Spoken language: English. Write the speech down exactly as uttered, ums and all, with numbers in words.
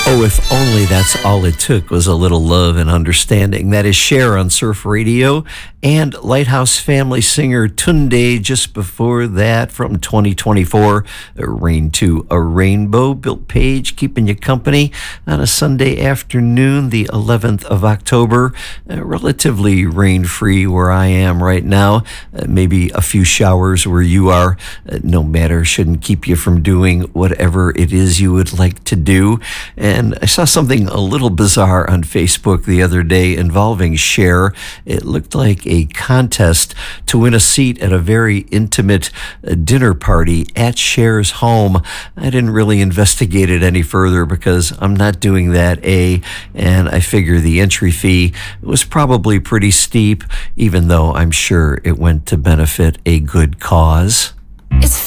Oh, if only that's all it took was a little love and understanding. That is Cher on Surf Radio, and Lighthouse Family singer Tunde just before that from twenty twenty-four, Rain to a Rainbow. Bill Page keeping you company on a Sunday afternoon, the eleventh of October. Uh, relatively rain-free where I am right now. Uh, maybe a few showers where you are. Uh, no matter, shouldn't keep you from doing whatever it is you would like to do. And I saw something a little bizarre on Facebook the other day involving Cher. It looked like a contest to win a seat at a very intimate uh, dinner party at Cher's home. I didn't really investigate it any further because I'm not doing that, A, and I figure the entry fee was probably pretty steep, even though I'm sure it went to benefit a good cause. It's